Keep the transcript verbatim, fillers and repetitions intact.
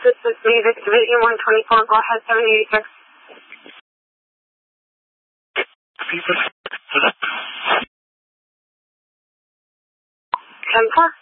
This is Music Division one twenty-four. Go ahead, seven eighty-six. ten four.